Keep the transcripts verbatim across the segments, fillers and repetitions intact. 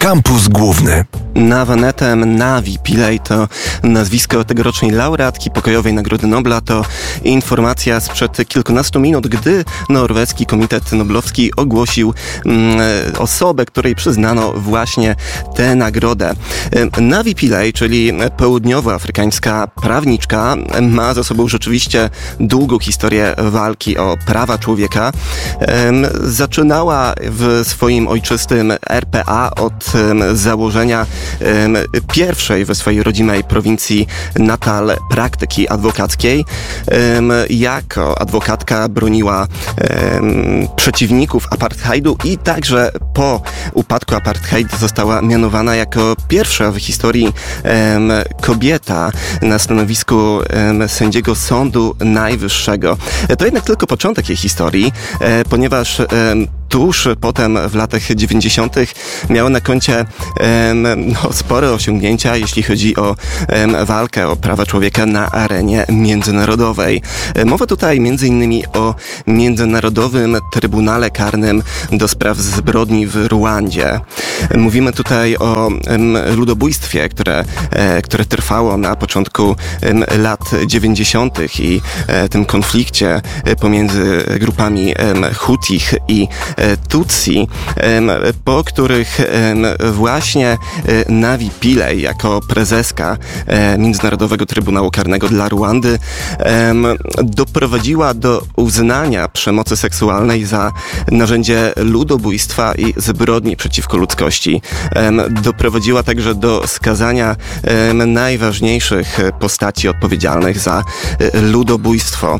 Kampus Główny. Nawanetem Navi Pillay to nazwisko tegorocznej laureatki Pokojowej Nagrody Nobla. To informacja sprzed kilkunastu minut, gdy norweski Komitet Noblowski ogłosił mm, osobę, której przyznano właśnie tę nagrodę. Navi Pillay, czyli południowoafrykańska prawniczka, ma za sobą rzeczywiście długą historię walki o prawa człowieka. Zaczynała w swoim ojczystym R P A od założenia pierwszej we swojej rodzimej prowincji Natal praktyki adwokackiej. Jako adwokatka broniła przeciwników apartheidu i także po upadku apartheidu została mianowana jako pierwsza w historii kobieta na stanowisku sędziego Sądu Najwyższego. To jednak tylko początek jej historii, ponieważ tuż potem w latach dziewięćdziesiątych miała na koncie no, spore osiągnięcia, jeśli chodzi o walkę o prawa człowieka na arenie międzynarodowej. Mowa tutaj między innymi o Międzynarodowym Trybunale Karnym do spraw zbrodni w Ruandzie. Mówimy tutaj o ludobójstwie, które, które trwało na początku lat dziewięćdziesiątych i tym konflikcie pomiędzy grupami Hutich i Tutsi, po których właśnie Navi Pillay jako prezeska Międzynarodowego Trybunału Karnego dla Ruandy doprowadziła do uznania przemocy seksualnej za narzędzie ludobójstwa i zbrodni przeciwko ludzkości. Doprowadziła także do skazania najważniejszych postaci odpowiedzialnych za ludobójstwo.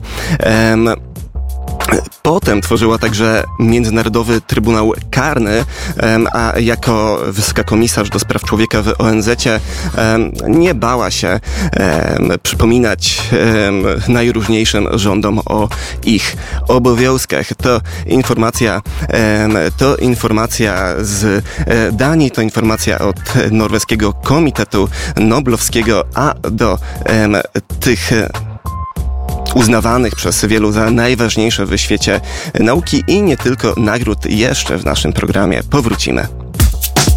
Potem tworzyła także Międzynarodowy Trybunał Karny, a jako wysoka komisarz do spraw człowieka w O N Z-cie nie bała się przypominać najróżniejszym rządom o ich obowiązkach. To informacja, to informacja z Danii, to informacja od norweskiego Komitetu Noblowskiego, a do tych uznawanych przez wielu za najważniejsze w świecie nauki i nie tylko nagród jeszcze w naszym programie powrócimy.